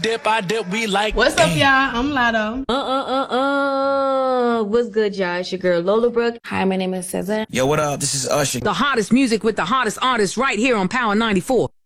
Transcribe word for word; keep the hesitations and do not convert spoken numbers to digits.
dip, I dip, we like. What's up, y'all? I'm Lotto. Uh uh uh uh. What's good, y'all? It's your girl Lola Brooke. Hi, my name is Cesar. Yo, what up? This is Usher. The hottest music with the hottest artists right here on Power ninety-four.